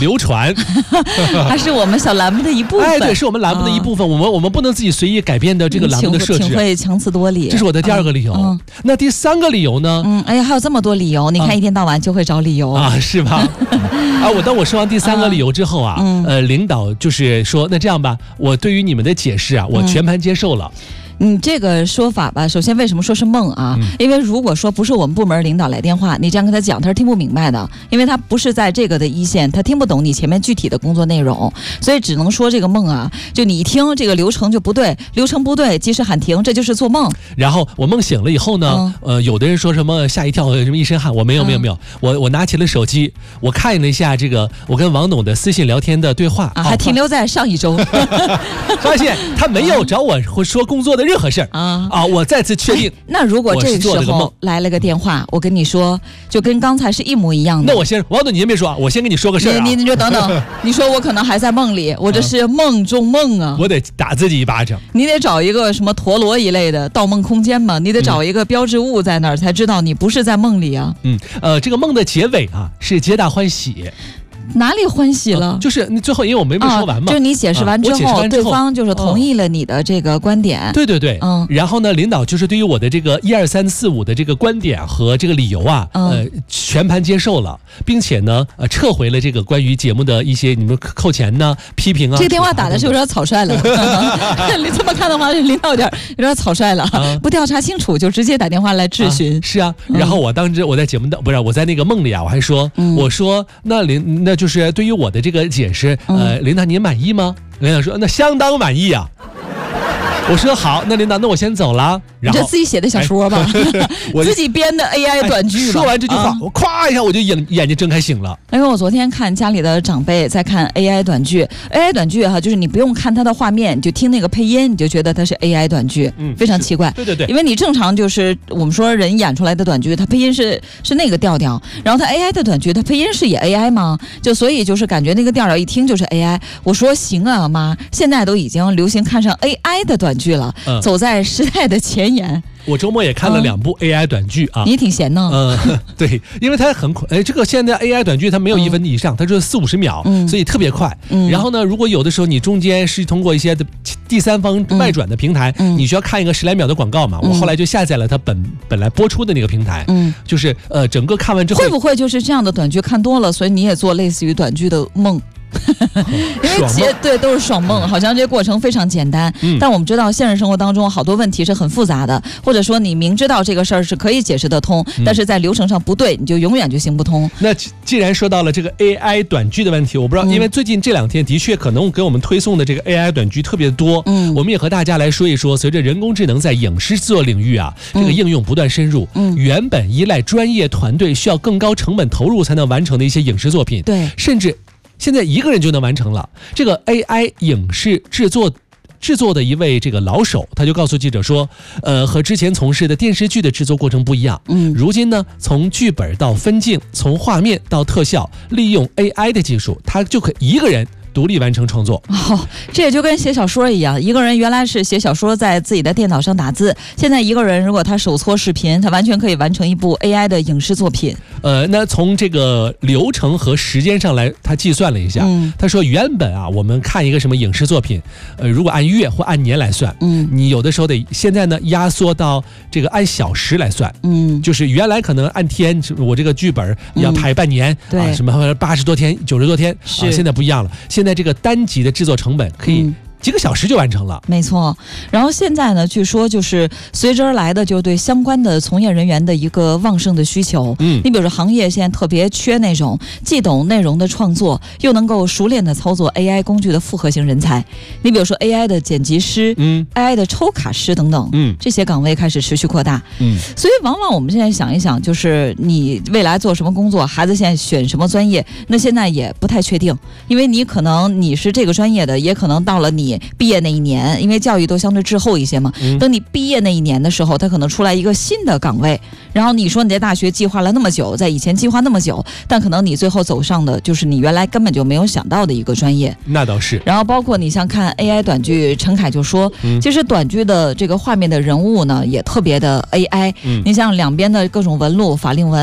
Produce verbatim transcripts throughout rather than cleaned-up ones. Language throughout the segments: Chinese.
流传， 还是我们小栏目的一部分。 哎，对，是我们栏目的一部分。啊、我们我们不能自己随意改变的这个栏目的设置， 挺会强词夺理。 这是我的第二个理由。嗯、那第三个理由呢？ 嗯，哎呀，还有这么多理由，你看一天到晚就会找理由啊，是吧？啊，我当我说完第三个理由之后啊，嗯、呃，领导就是说，那这样吧，我对于你们的解释啊，我全盘接受了。嗯你这个说法吧，首先为什么说是梦啊？嗯、因为如果说不是我们部门领导来电话，你这样跟他讲，他是听不明白的，因为他不是在这个的一线，他听不懂你前面具体的工作内容，所以只能说这个梦啊，就你一听这个流程就不对，流程不对，及时喊停，这就是做梦。 然后我梦醒了以后呢，嗯、呃，有的人说什么吓一跳，什么一身汗，我没有没有没有，嗯、我我拿起了手机，我看了一下这个我跟王董的私信聊天的对话， 啊、还停留在上一周， 发现他没有找我说工作的任何事儿啊。啊！我再次确定、哎， 那如果这个时候来了个电话，我跟你说，就跟刚才是一模一样的。 那我先，王总，你先别说，我先跟你说个事儿、啊。 你你就等等，你说我可能还在梦里，我这是梦中梦啊！ 我得打自己一巴掌。 你得找一个什么陀螺一类的盗梦空间嘛？你得找一个标志物在那儿，才知道你不是在梦里啊。 嗯，呃，这个梦的结尾啊是皆大欢喜。 哪里欢喜了？ 呃、就是你最后，因为我没没说完嘛、啊， 就是你解释完之后，啊、对方就是同意了你的这个观点。 对对对，嗯。然后呢，领导就是对于我的这个一二三四五的这个观点和这个理由啊，嗯、呃，全盘接受了，并且呢，呃，撤回了这个关于节目的一些你们扣钱呢、批评啊。 这个电话打的是有点草率了，你这么看的话，领导有点有点草率了，啊、不调查清楚就直接打电话来质询。 啊是啊，然后我当时我在节目的不是我在那个梦里啊，我还说，嗯、我说那领那。就是对于我的这个解释，呃，领导您满意吗？领导说那相当满意啊。我说好，那领导，那我先走了。然后你这自己写的小说吧，哎、我自己编的 A I 短剧吧。 说完这句话，啊、我咵一下我就眼眼睛睁开醒了。 因为我昨天看家里的长辈在看 A I 短剧 ，A I 短剧哈、啊，就是你不用看它的画面，你就听那个配音，你就觉得它是 A I 短剧，嗯，非常奇怪。 对对对， 因为你正常就是我们说人演出来的短剧，它配音是是那个调调，然后它 A I 的短剧，它配音是也 A I 吗？就所以就是感觉那个调调一听就是 A I。我说行啊妈，现在都已经流行看上 A I 的短剧了。嗯、走在时代的前沿。 我周末也看了两部 A I 短剧啊， 你挺闲呢。 嗯，对，因为它很快，哎，这个现在 A I 短剧它没有一分以上，嗯、它就是四五十秒，嗯、所以特别快。嗯、然后呢，如果有的时候你中间是通过一些第三方外转的平台，嗯、你需要看一个十来秒的广告嘛，嗯、我后来就下载了它本本来播出的那个平台，嗯，就是呃，整个看完之后， 会不会就是这样的短剧看多了，所以你也做类似于短剧的梦？因为其实对都是爽梦，好像这个过程非常简单，嗯、但我们知道现实生活当中好多问题是很复杂的，或者说你明知道这个事儿是可以解释得通，嗯、但是在流程上不对，你就永远就行不通。 那既然说到了这个 A I 短剧的问题，我不知道，嗯、因为最近这两天的确可能给我们推送的这个 A I 短剧特别多，嗯，我们也和大家来说一说，随着人工智能在影视制作领域啊，这个应用不断深入，嗯，原本依赖专业团队需要更高成本投入才能完成的一些影视作品，对，甚至现在一个人就能完成了。这个 A I 影视制作制作的一位这个老手，他就告诉记者说，呃，和之前从事的电视剧的制作过程不一样。嗯，如今呢，从剧本到分镜，从画面到特效，利用 A I 的技术，他就可以一个人独立完成创作。 哦，这也就跟写小说一样，一个人原来是写小说在自己的电脑上打字，现在一个人如果他手搓视频，他完全可以完成一部 A I 的影视作品。 呃，那从这个流程和时间上来，他计算了一下，嗯、他说原本啊，我们看一个什么影视作品，呃，如果按月或按年来算，嗯，你有的时候得现在呢压缩到这个按小时来算，嗯，就是原来可能按天，我这个剧本要拍半年，嗯、啊，什么八十多天、九十多天，啊，现在不一样了，现在这个单集的制作成本可以，嗯几个小时就完成了， 没错。然后现在呢，据说就是随之而来的，就对相关的从业人员的一个旺盛的需求。嗯，你比如说行业现在特别缺那种既懂内容的创作，又能够熟练的操作 A I 工具的复合型人才。你比如说 A I 的剪辑师，嗯 ，A I 的抽卡师等等，嗯，这些岗位开始持续扩大。嗯，所以往往我们现在想一想，就是你未来做什么工作，孩子现在选什么专业，那现在也不太确定，因为你可能你是这个专业的，也可能到了你毕业那一年，因为教育都相对滞后一些嘛，嗯、等你毕业那一年的时候，他可能出来一个新的岗位，然后你说你在大学计划了那么久，在以前计划那么久，但可能你最后走上的就是你原来根本就没有想到的一个专业。 那倒是。 然后包括你像看 A I 短剧，陈凯就说，嗯、其实短剧的这个画面的人物呢，也特别的 A I。嗯、你像两边的各种纹路、法令纹，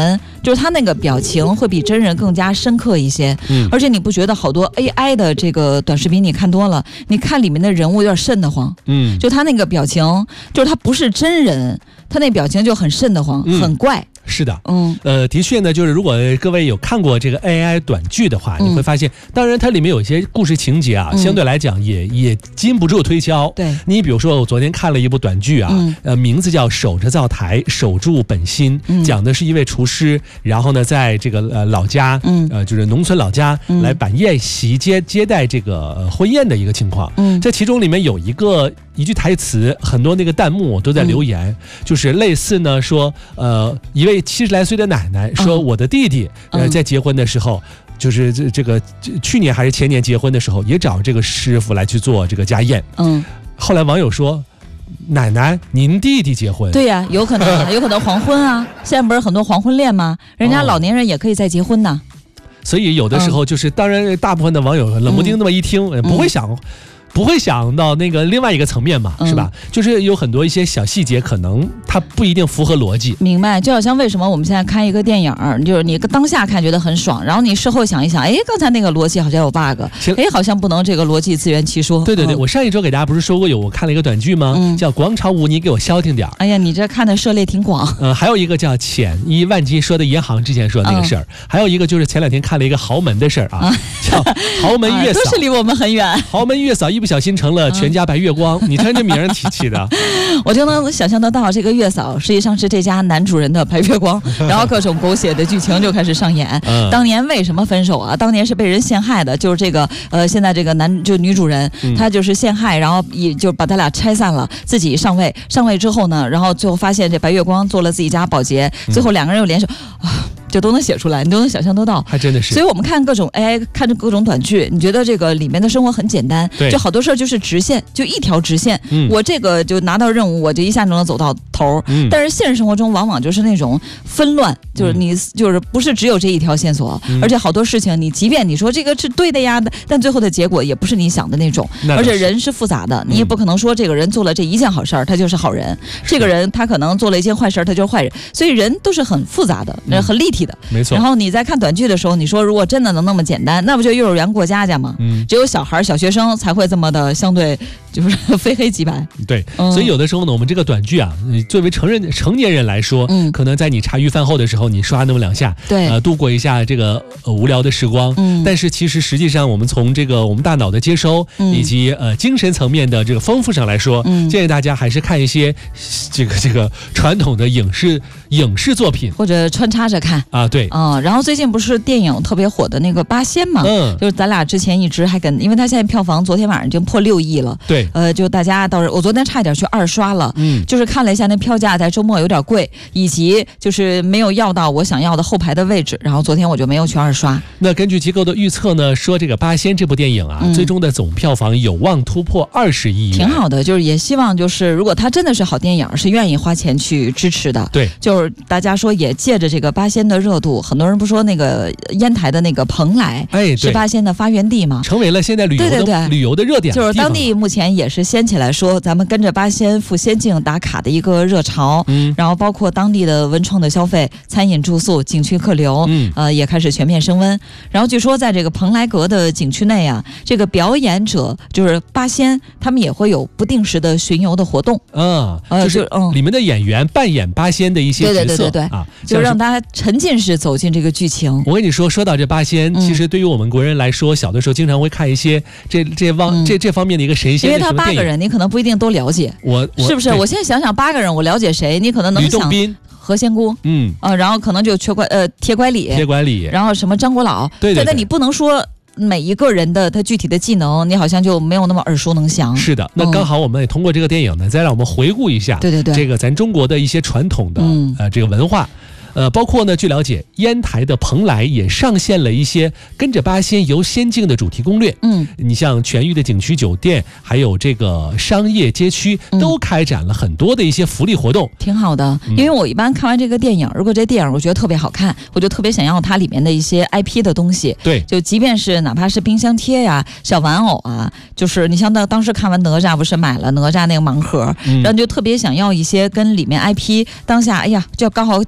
就是他那个表情会比真人更加深刻一些。嗯，而且你不觉得好多 A I 的这个短视频你看多了，你看里面的人物有点瘆得慌。嗯，就他那个表情，就是他不是真人，他那表情就很瘆得慌，嗯、很怪。 是的，嗯，呃，的确呢，就是如果各位有看过这个 A I 短剧的话，嗯、你会发现，当然它里面有一些故事情节啊，嗯、相对来讲也也禁不住推敲。 对， 你比如说，我昨天看了一部短剧啊，嗯、呃，名字叫《守着灶台，守住本心》，嗯、讲的是一位厨师，然后呢，在这个呃老家，嗯、呃，就是农村老家、嗯、来摆宴席接接待这个、呃、婚宴的一个情况。嗯，这其中里面有一个一句台词，很多那个弹幕都在留言，嗯、就是类似呢说，呃，一位七十来岁的奶奶说，我的弟弟、嗯、呃在结婚的时候，就是这这个去年还是前年结婚的时候，也找这个师傅来去做这个家宴。嗯，后来网友说，奶奶，您弟弟结婚？ 对呀、啊，有可能，有可能黄昏啊。现在不是很多黄昏恋吗？人家老年人也可以再结婚呢。 所以有的时候就是，嗯、当然大部分的网友冷不丁那么一听，嗯、不会想。不会想到那个另外一个层面嘛，嗯、是吧？就是有很多一些小细节，可能它不一定符合逻辑。 明白，就好像为什么我们现在看一个电影，就是你当下看觉得很爽，然后你事后想一想，哎，刚才那个逻辑好像有 bug， 哎，好像不能这个逻辑自圆其说。 对对对，嗯、我上一周给大家不是说过有我看了一个短剧吗？嗯、叫《广场舞》，你给我消停点。 哎呀，你这看的涉猎挺广。 嗯、呃，还有一个叫浅一万金说的银行之前说的那个事儿，嗯、还有一个就是前两天看了一个豪门的事儿啊，嗯、叫豪门月嫂、啊， 都是离我们很远。 豪门月嫂一不小心成了全家白月光，你看这名人提起的， 我就能想象得到这个月嫂实际上是这家男主人的白月光，然后各种狗血的剧情就开始上演。嗯、当年为什么分手啊？当年是被人陷害的，就是这个呃，现在这个男就女主人，嗯、她就是陷害，然后也就把他俩拆散了，自己上位，上位之后呢，然后最后发现这白月光做了自己家保洁，最后两个人又联手啊。就都能写出来，你都能想象得到， 还真的是。 所以我们看各种 A I， 看着各种短剧，你觉得这个里面的生活很简单，就好多事儿就是直线，就一条直线。嗯、我这个就拿到任务，我就一下就能走到头。嗯、但是现实生活中往往就是那种纷乱，就是你、嗯、就是不是只有这一条线索，嗯、而且好多事情你即便你说这个是对的呀，但最后的结果也不是你想的那种。而且人是复杂的，你也不可能说这个人做了这一件好事儿，他就是好人；这个人他可能做了一件坏事儿，他就是坏人。所以人都是很复杂的，嗯、很立体的。 没错。 然后你在看短剧的时候，你说如果真的能那么简单，那不就幼儿园过家家吗？嗯，只有小孩小学生才会这么的相对就是非黑即白。 对，嗯、所以有的时候呢，我们这个短剧啊，作为成人成年人来说，嗯，可能在你茶余饭后的时候，你刷那么两下， 对， 呃，度过一下这个、呃、无聊的时光。嗯，但是其实实际上，我们从这个我们大脑的接收、嗯、以及呃精神层面的这个丰富上来说，嗯，建议大家还是看一些这个这个传统的影视影视作品， 或者穿插着看啊，对。 嗯，然后最近不是电影特别火的那个《八仙》嘛，嗯，就是咱俩之前一直还跟，因为他现在票房昨天晚上已经破六亿了， 对， 呃，就大家到时我昨天差一点去二刷了，嗯，就是看了一下那票价在周末有点贵，以及就是没有要到我想要的后排的位置，然后昨天我就没有去二刷。 那根据机构的预测呢，说这个《八仙》这部电影啊，嗯、最终的总票房有望突破二十亿， 挺好的，就是也希望就是如果它真的是好电影，是愿意花钱去支持的， 对， 就是大家说也借着这个《八仙》的热度，很多人不说那个烟台的那个蓬莱，哎，是八仙的发源地嘛， 成为了现在旅游的对对对旅游的热点， 就是当地目前也是掀起来说，咱们跟着八仙赴仙境打卡的一个热潮，嗯，然后包括当地的文创的消费、餐饮住宿、景区客流，嗯，呃，也开始全面升温。然后据说在这个蓬莱阁的景区内啊，这个表演者就是八仙，他们也会有不定时的巡游的活动， 嗯，呃，就是嗯，里面的演员扮演八仙的一些角色， 对对对对对啊，就让大家沉浸式走进这个剧情。 我跟你说，说到这八仙，嗯、其实对于我们国人来说，小的时候经常会看一些这这方、嗯、这这方面的一个神仙的因为他八个人，你可能不一定都了解， 我是不是？我现在想想，八个人我了解谁？你可能能想。 吕洞宾。 何仙姑，嗯，呃，然后可能就缺拐呃铁拐李， 铁拐李， 然后什么张国老， 对对对， 但你不能说每一个人的他具体的技能，你好像就没有那么耳熟能详。 是的，那刚好我们也通过这个电影呢，再让我们回顾一下， 对对对， 这个咱中国的一些传统的、嗯、呃这个文化。呃，包括呢，据了解，烟台的蓬莱也上线了一些跟着八仙游仙境的主题攻略。嗯，你像全域的景区酒店，还有这个商业街区，都开展了很多的一些福利活动， 嗯、挺好的。因为我一般看完这个电影，如果这电影我觉得特别好看，我就特别想要它里面的一些 I P 的东西。 对， 就即便是哪怕是冰箱贴呀、小玩偶啊，就是你像当当时看完哪吒，不是买了哪吒那个盲盒，嗯、然后就特别想要一些跟里面 I P 当下，哎呀，就刚好紧追着。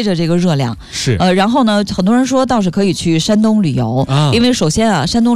着这个热量。 是， 呃，然后呢，很多人说倒是可以去山东旅游，啊、因为首先啊，山东